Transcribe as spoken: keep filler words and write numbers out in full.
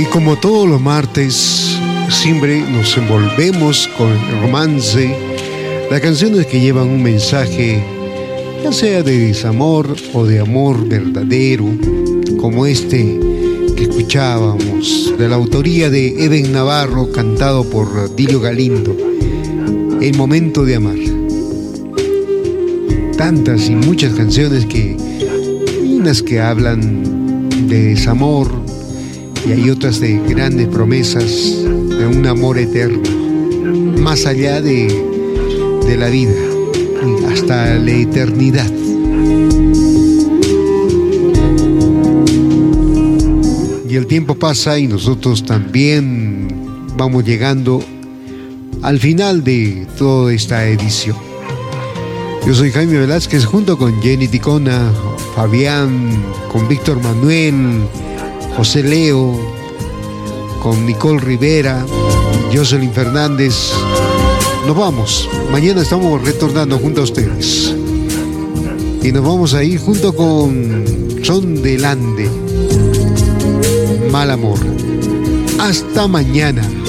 Y como todos los martes, siempre nos envolvemos con el romance, las canciones que llevan un mensaje, ya sea de desamor o de amor verdadero, como este que escuchábamos, de la autoría de Eben Navarro, cantado por Dilio Galindo, El momento de amar. Tantas y muchas canciones que, hay unas que hablan de desamor, y hay otras de grandes promesas, de un amor eterno, más allá de, de la vida, hasta la eternidad. Y el tiempo pasa y nosotros también vamos llegando al final de toda esta edición. Yo soy Jaime Velázquez, junto con Jenny Ticona, Fabián, con Víctor Manuel, José Leo, con Nicole Rivera, Jocelyn Fernández. Nos vamos. Mañana estamos retornando junto a ustedes. Y nos vamos a ir junto con Son del Ande, Mal Amor. Hasta mañana.